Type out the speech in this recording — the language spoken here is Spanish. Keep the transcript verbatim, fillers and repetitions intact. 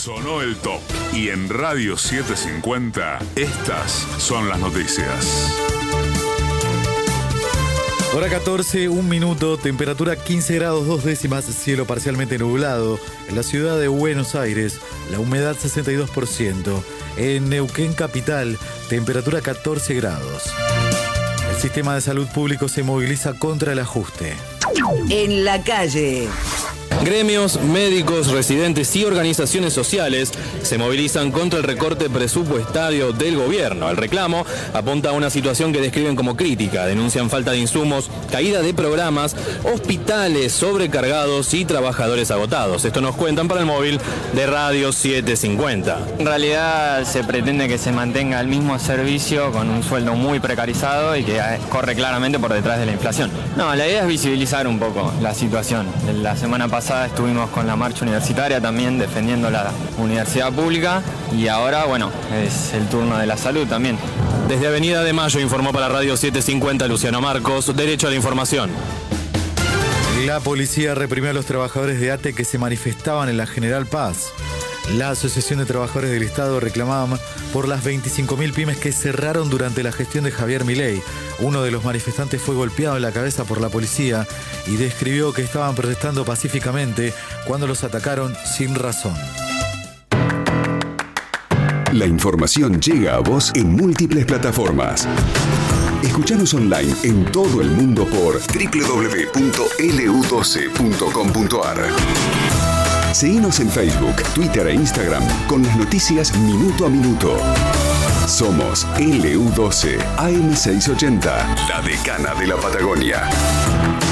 Sonó el top. Y en Radio setecientos cincuenta, estas son las noticias. Hora catorce, un minuto, temperatura quince grados dos décimas, cielo parcialmente nublado. En la ciudad de Buenos Aires, la humedad sesenta y dos por ciento. En Neuquén capital, temperatura catorce grados. El sistema de salud público se moviliza contra el ajuste. En la calle. Gremios, médicos, residentes y organizaciones sociales se movilizan contra el recorte presupuestario del gobierno. El reclamo apunta a una situación que describen como crítica. Denuncian falta de insumos, caída de programas, hospitales sobrecargados y trabajadores agotados. Esto nos cuentan para el móvil de Radio setecientos cincuenta. En realidad se pretende que se mantenga el mismo servicio con un sueldo muy precarizado y que corre claramente por detrás de la inflación. No, la idea es visibilizar un poco la situación. La semana pasada estuvimos con la marcha universitaria también defendiendo la universidad pública y ahora, bueno, es el turno de la salud también. Desde Avenida de Mayo informó para Radio setecientos cincuenta Luciano Marcos, Derecho a la Información. La policía reprimió a los trabajadores de A T E que se manifestaban en la General Paz. La Asociación de Trabajadores del Estado reclamaban por las veinticinco mil pymes que cerraron durante la gestión de Javier Milei. Uno de los manifestantes fue golpeado en la cabeza por la policía y describió que estaban protestando pacíficamente cuando los atacaron sin razón. La información llega a vos en múltiples plataformas. Escuchanos online en todo el mundo por doble u doble u doble u punto ele u doce punto com punto a r. Seguinos en Facebook, Twitter e Instagram con las noticias minuto a minuto. Somos ele u doce A M seiscientos ochenta, la decana de la Patagonia.